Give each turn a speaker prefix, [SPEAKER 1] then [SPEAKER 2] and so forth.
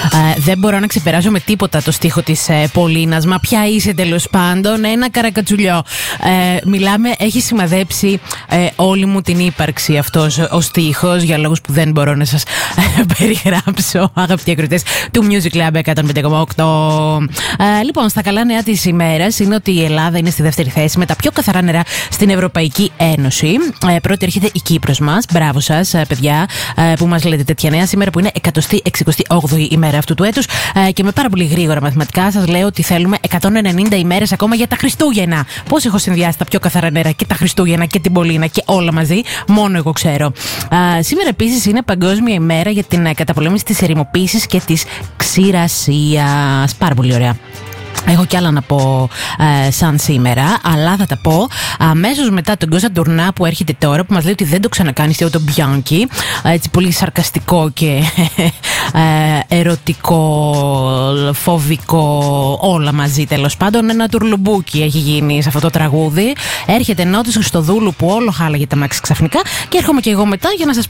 [SPEAKER 1] Δεν μπορώ να ξεπεράσω με τίποτα το στίχο της Πολίνας. Μα ποια είσαι τέλος πάντων, ένα καρακατσουλιό. Μιλάμε, έχει σημαδέψει όλη μου την ύπαρξη αυτός ο στίχος για λόγους που δεν μπορώ να σας περιγράψω, αγαπητοί ακροατές του Music Club 105,8. Λοιπόν, στα καλά νέα της ημέρας είναι ότι η Ελλάδα είναι στη δεύτερη θέση με τα πιο καθαρά νερά στην Ευρωπαϊκή Ένωση. Πρώτη έρχεται η Κύπρος μας. Μπράβο σας, παιδιά, που μας λέτε τέτοια νέα σήμερα που είναι 168η ημέρα αυτού του έτους. Και με πάρα πολύ γρήγορα μαθηματικά σας λέω ότι θέλουμε 190 ημέρες ακόμα για τα Χριστούγεννα. Πώς έχω συνδυάσει τα πιο καθαρά νερά και τα Χριστούγεννα και την Πολίνα και όλα μαζί, μόνο εγώ ξέρω. Σήμερα επίσης είναι Παγκόσμια ημέρα για την καταπολέμηση της ερημοποίησης και της ξηρασίας. Πάρα πολύ ωραία. Έχω κι άλλα να πω σαν σήμερα, αλλά θα τα πω αμέσως μετά τον Κώστα Ντουρνά που έρχεται τώρα, που μας λέει ότι δεν το ξανακάνει στο το Μπιάνκι. Έτσι πολύ σαρκαστικό και ερωτικό, φοβικό, όλα μαζί τέλος πάντων. Ένα τουρλουμπούκι έχει γίνει σε αυτό το τραγούδι. Έρχεται Νότης Χριστοδούλου που όλο χάλαγε τα μάξι ξαφνικά και έρχομαι και εγώ μετά για να σας